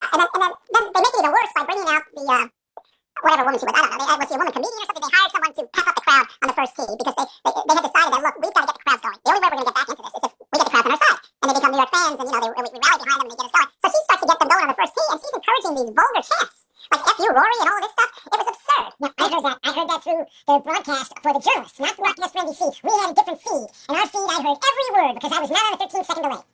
and then they make it even worse by bringing out the whatever woman she was. I don't know. Was she a woman comedian or something? They hired someone to pep up the crowd on the first tee because they had decided that, look, we've got to get the crowds going. The only way we're going to get back into this is if we get the crowds on our side. And they become New York fans, and we rally behind them and they get us going. So she starts to get them going on the first tee, and she's encouraging these vulgar chants like "F you, Rory," and all of this stuff. It was absurd. Yeah, I heard that. I heard that through the broadcast for the journalists, not the broadcast for NBC. We had a different feed, and our feed I heard every word because I was not on a 13-second delay.